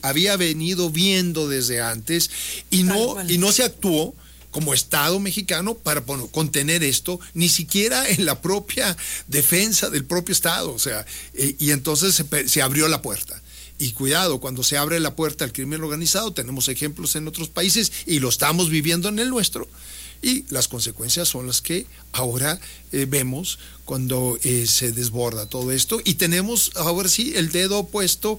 había venido viendo desde antes y no se actuó como Estado mexicano para contener esto, ni siquiera en la propia defensa del propio Estado, o sea, y entonces se abrió la puerta. Y cuidado, cuando se abre la puerta al crimen organizado, tenemos ejemplos en otros países y lo estamos viviendo en el nuestro, y las consecuencias son las que ahora vemos cuando se desborda todo esto, y tenemos ahora sí el dedo puesto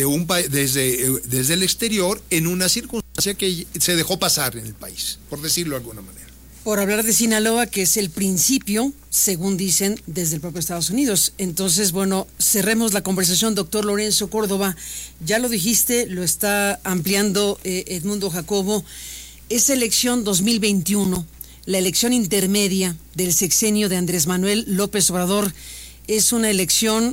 desde el exterior en una circunstancia que se dejó pasar en el país, por decirlo de alguna manera. Por hablar de Sinaloa, que es el principio, según dicen, desde el propio Estados Unidos. Entonces, bueno, cerremos la conversación, doctor Lorenzo Córdoba. Ya lo dijiste, lo está ampliando Edmundo Jacobo. Esa elección 2021, la elección intermedia del sexenio de Andrés Manuel López Obrador, es una elección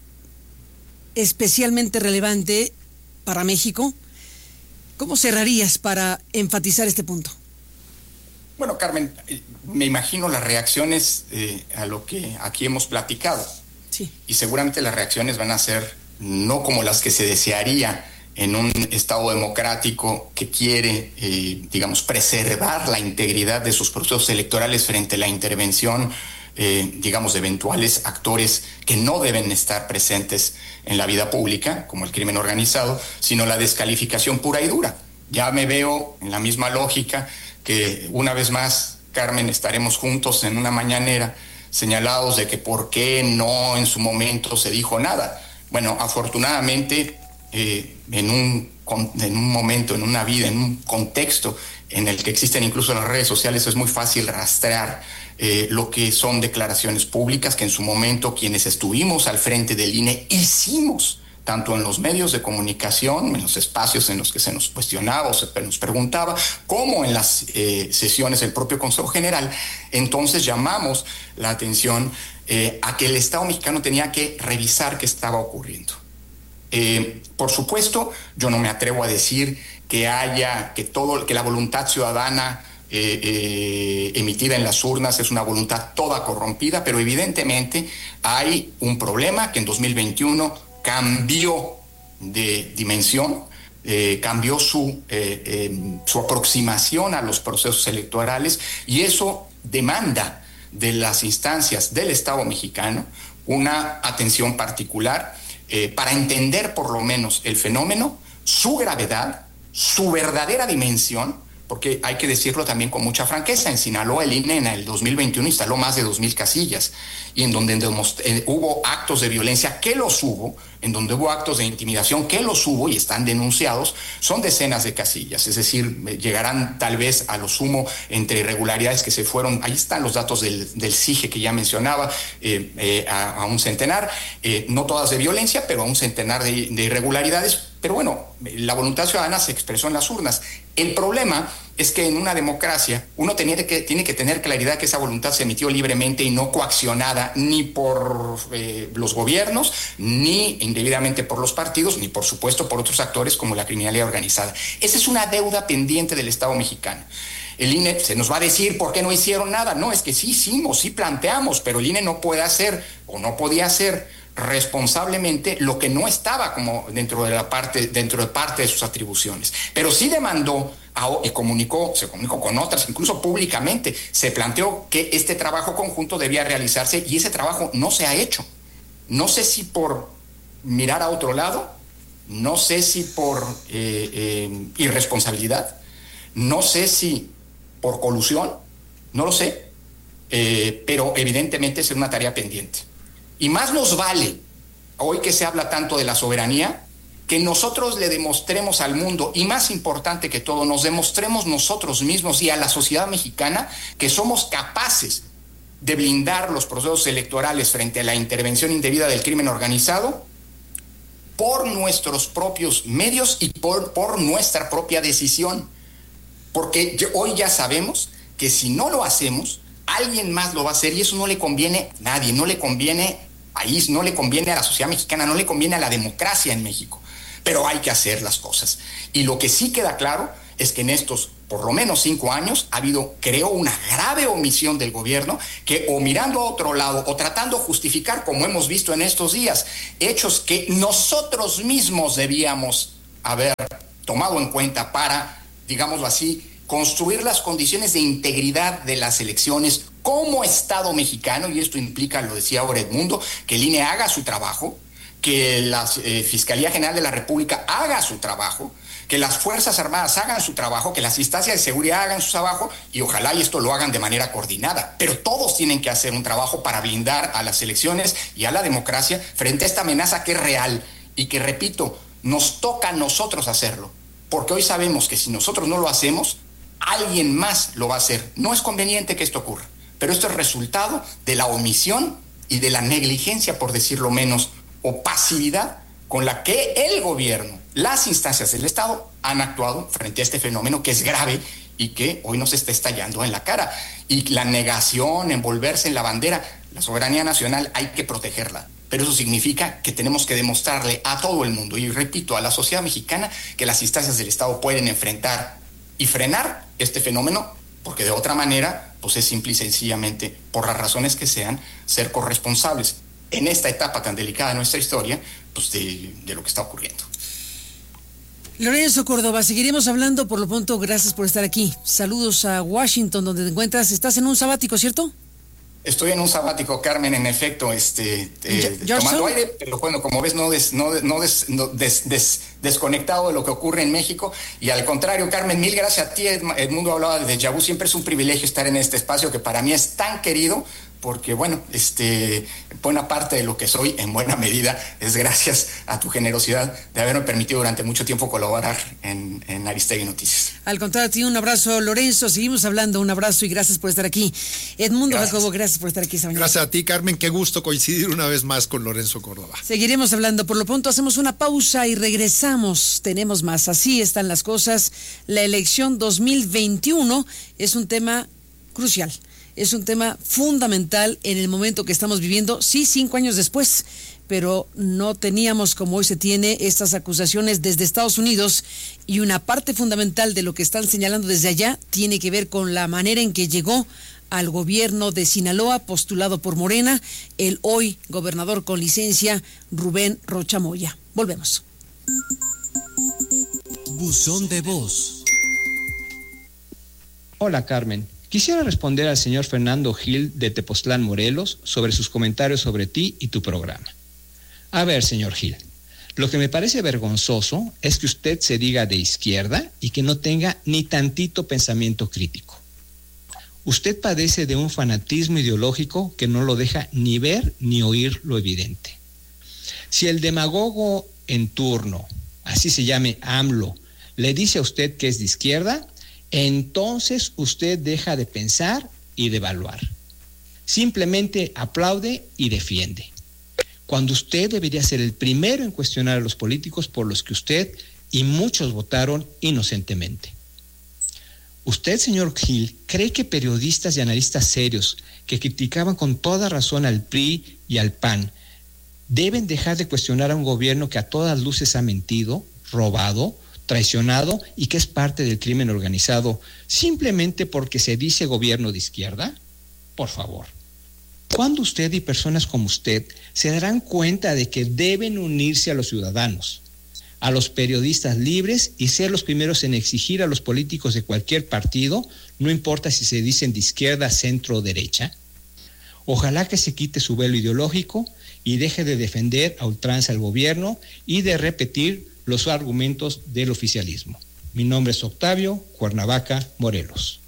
especialmente relevante para México. ¿Cómo cerrarías para enfatizar este punto? Bueno, Carmen, me imagino las reacciones a lo que aquí hemos platicado. Sí. Y seguramente las reacciones van a ser no como las que se desearía en un Estado democrático que quiere, preservar la integridad de sus procesos electorales frente a la intervención, de eventuales actores que no deben estar presentes en la vida pública, como el crimen organizado, sino la descalificación pura y dura. Ya me veo en la misma lógica que una vez más, Carmen, estaremos juntos en una mañanera señalados de que por qué no en su momento se dijo nada. Bueno, afortunadamente, en un momento, en una vida, en un contexto en el que existen incluso las redes sociales, es muy fácil rastrear lo que son declaraciones públicas que en su momento quienes estuvimos al frente del INE hicimos, tanto en los medios de comunicación, en los espacios en los que se nos cuestionaba o se nos preguntaba, como en las sesiones del propio Consejo General. Entonces llamamos la atención a que el Estado mexicano tenía que revisar qué estaba ocurriendo. Por supuesto, yo no me atrevo a decir que la voluntad ciudadana emitida en las urnas es una voluntad toda corrompida, pero evidentemente hay un problema que en 2021 cambió de dimensión, cambió su aproximación a los procesos electorales, y eso demanda de las instancias del Estado mexicano una atención particular para entender por lo menos el fenómeno, su gravedad, su verdadera dimensión, porque hay que decirlo también con mucha franqueza. En Sinaloa el INE en el 2021 instaló más de 2,000 casillas, y en donde hubo actos de violencia, que los hubo, en donde hubo actos de intimidación, que los hubo y están denunciados, son decenas de casillas. Es decir, llegarán tal vez a lo sumo entre irregularidades que se fueron, ahí están los datos del CIGE que ya mencionaba, a un centenar, no todas de violencia, pero a un centenar de irregularidades. Pero bueno, la voluntad ciudadana se expresó en las urnas. El problema es que en una democracia uno tiene que tener claridad que esa voluntad se emitió libremente y no coaccionada ni por los gobiernos, ni indebidamente por los partidos, ni por supuesto por otros actores como la criminalidad organizada. Esa es una deuda pendiente del Estado mexicano. El INE se nos va a decir por qué no hicieron nada. No, es que sí hicimos, sí planteamos, pero el INE no puede hacer o no podía hacer responsablemente lo que no estaba como dentro de parte de sus atribuciones. Pero sí demandó y se comunicó con otras, incluso públicamente, se planteó que este trabajo conjunto debía realizarse, y ese trabajo no se ha hecho. No sé si por mirar a otro lado, no sé si por irresponsabilidad, no sé si por colusión, no lo sé, pero evidentemente es una tarea pendiente. Y más nos vale, hoy que se habla tanto de la soberanía, que nosotros le demostremos al mundo, y más importante que todo, nos demostremos nosotros mismos y a la sociedad mexicana que somos capaces de blindar los procesos electorales frente a la intervención indebida del crimen organizado por nuestros propios medios y por nuestra propia decisión. Porque hoy ya sabemos que si no lo hacemos, alguien más lo va a hacer, y eso no le conviene a nadie, no le conviene al país, no le conviene a la sociedad mexicana, no le conviene a la democracia en México. Pero hay que hacer las cosas. Y lo que sí queda claro es que en estos por lo menos 5 años ha habido, creo, una grave omisión del gobierno, que o mirando a otro lado o tratando de justificar, como hemos visto en estos días, hechos que nosotros mismos debíamos haber tomado en cuenta para, digámoslo así, construir las condiciones de integridad de las elecciones como Estado mexicano, y esto implica, lo decía ahora Edmundo, que el INE haga su trabajo, que la Fiscalía General de la República haga su trabajo, que las Fuerzas Armadas hagan su trabajo, que las instancias de seguridad hagan su trabajo, y ojalá y esto lo hagan de manera coordinada. Pero todos tienen que hacer un trabajo para blindar a las elecciones y a la democracia frente a esta amenaza que es real y que, repito, nos toca a nosotros hacerlo. Porque hoy sabemos que si nosotros no lo hacemos, alguien más lo va a hacer. No es conveniente que esto ocurra, pero esto es resultado de la omisión y de la negligencia, por decirlo menos, o pasividad con la que el gobierno, las instancias del Estado han actuado frente a este fenómeno que es grave y que hoy nos está estallando en la cara. Y la negación, envolverse en la bandera, la soberanía nacional hay que protegerla. Pero eso significa que tenemos que demostrarle a todo el mundo, y repito, a la sociedad mexicana, que las instancias del Estado pueden enfrentar y frenar este fenómeno, porque de otra manera, pues es simple y sencillamente, por las razones que sean, ser corresponsables en esta etapa tan delicada de nuestra historia, pues de lo que está ocurriendo. Lorenzo Córdoba, seguiremos hablando. Por lo pronto, gracias por estar aquí. Saludos a Washington, donde te encuentras. Estás en un sabático, ¿cierto? Estoy en un sabático, Carmen, en efecto, tomando aire, pero bueno, como ves, desconectado de lo que ocurre en México. Y al contrario, Carmen, mil gracias a ti. Edmundo hablaba de déjà vu. Siempre es un privilegio estar en este espacio que para mí es tan querido, porque bueno, buena parte de lo que soy, en buena medida, es gracias a tu generosidad de haberme permitido durante mucho tiempo colaborar en Aristegui Noticias. Al contrario, a ti un abrazo, Lorenzo. Seguimos hablando, un abrazo y gracias por estar aquí. Edmundo Jacobo, gracias por estar aquí esta mañana. Gracias a ti, Carmen, qué gusto coincidir una vez más con Lorenzo Córdoba. Seguiremos hablando. Por lo pronto hacemos una pausa y regresamos. Tenemos más. Así están las cosas. La elección 2021 es un tema crucial. Es un tema fundamental en el momento que estamos viviendo, sí, 5 años después, pero no teníamos como hoy se tiene estas acusaciones desde Estados Unidos, y una parte fundamental de lo que están señalando desde allá tiene que ver con la manera en que llegó al gobierno de Sinaloa, postulado por Morena, el hoy gobernador con licencia, Rubén Rocha Moya. Volvemos. Buzón de voz. Hola, Carmen. Quisiera responder al señor Fernando Gil de Tepoztlán, Morelos, sobre sus comentarios sobre ti y tu programa. A ver, señor Gil, lo que me parece vergonzoso es que usted se diga de izquierda y que no tenga ni tantito pensamiento crítico. Usted padece de un fanatismo ideológico que no lo deja ni ver ni oír lo evidente. Si el demagogo en turno, así se llame AMLO, le dice a usted que es de izquierda, entonces usted deja de pensar y de evaluar. Simplemente aplaude y defiende, cuando usted debería ser el primero en cuestionar a los políticos por los que usted y muchos votaron inocentemente. Usted, señor Gil, ¿cree que periodistas y analistas serios que criticaban con toda razón al PRI y al PAN deben dejar de cuestionar a un gobierno que a todas luces ha mentido, robado, traicionado y que es parte del crimen organizado simplemente porque se dice gobierno de izquierda? Por favor. ¿Cuándo usted y personas como usted se darán cuenta de que deben unirse a los ciudadanos, a los periodistas libres y ser los primeros en exigir a los políticos de cualquier partido, no importa si se dicen de izquierda, centro o derecha? Ojalá que se quite su velo ideológico y deje de defender a ultranza al gobierno y de repetir los argumentos del oficialismo. Mi nombre es Octavio, Cuernavaca, Morelos.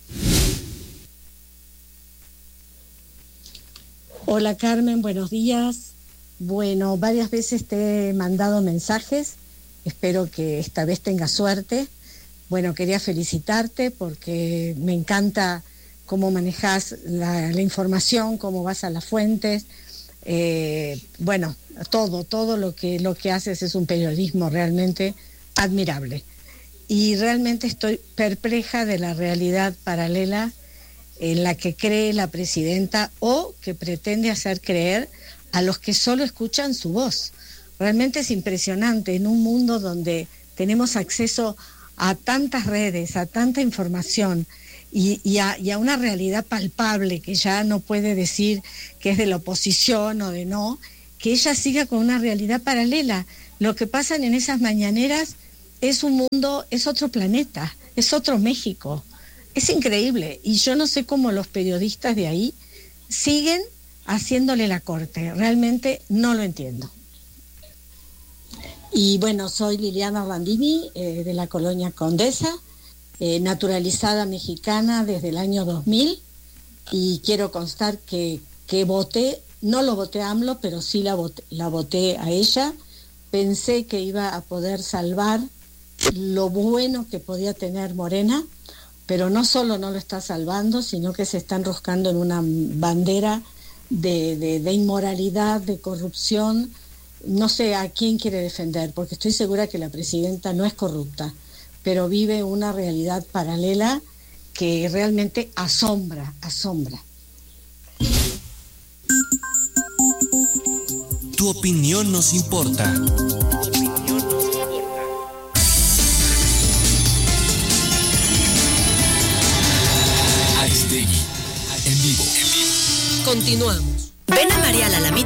Hola Carmen, buenos días. Bueno, varias veces te he mandado mensajes, espero que esta vez tengas suerte. Bueno, quería felicitarte porque me encanta cómo manejas la información, cómo vas a las fuentes. Bueno, todo lo que haces es un periodismo realmente admirable. Y realmente estoy perpleja de la realidad paralela en la que cree la presidenta o que pretende hacer creer a los que solo escuchan su voz. Realmente es impresionante en un mundo donde tenemos acceso a tantas redes, a tanta información y a una realidad palpable que ya no puede decir que es de la oposición o de no, que ella siga con una realidad paralela. Lo que pasa en esas mañaneras es un mundo, es otro planeta, es otro México. Es increíble. Y yo no sé cómo los periodistas de ahí siguen haciéndole la corte. Realmente no lo entiendo. Y bueno, soy Liliana Orlandini, de la colonia Condesa, naturalizada mexicana desde el año 2000, y quiero constar que voté, no lo voté a AMLO, pero sí la voté a ella. Pensé que iba a poder salvar lo bueno que podía tener Morena, pero no solo no lo está salvando, sino que se está enroscando en una bandera de inmoralidad, de corrupción. No sé a quién quiere defender, porque estoy segura que la presidenta no es corrupta, pero vive una realidad paralela que realmente asombra. Tu opinión nos importa. Aristegui, en vivo. Continuamos. Ven a María la Alamito